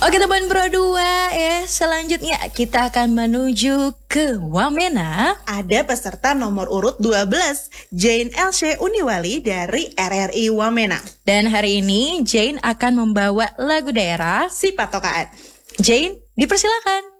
Oke teman Pro 2, selanjutnya kita akan menuju ke Wamena. Ada peserta nomor urut 12, Jane LC Uniwali dari RRI Wamena. Dan hari ini Jane akan membawa lagu daerah Si Patokaan. Jane, dipersilakan.